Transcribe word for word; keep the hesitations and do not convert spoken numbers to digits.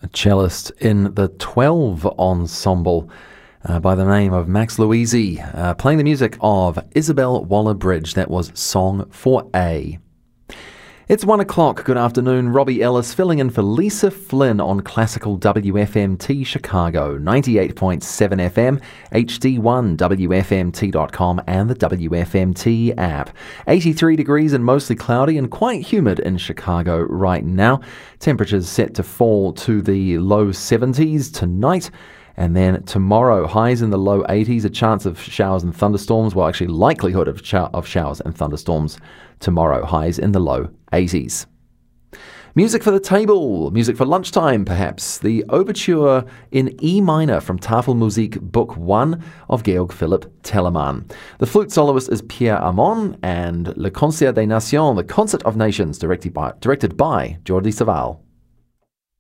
a cellist in the twelve Ensemble uh, by the name of Max Louisi, uh, playing the music of Isabel Waller-Bridge. That was Song for A. It's one o'clock. Good afternoon. Robbie Ellis filling in for Lisa Flynn on Classical W F M T Chicago, ninety-eight point seven F M, H D one, W F M T dot com and the W F M T app. eighty-three degrees and mostly cloudy and quite humid in Chicago right now. Temperatures set to fall to the low seventies tonight. And then tomorrow, highs in the low eighties, a chance of showers and thunderstorms, well, actually likelihood of, sh- of showers and thunderstorms tomorrow, highs in the low eighties. Music for the table, music for lunchtime perhaps, the overture in E minor from Tafelmusik Book one of Georg Philipp Telemann. The flute soloist is Pierre Amon, and Le Concert des Nations, the Concert of Nations, directed by, directed by Jordi Savall.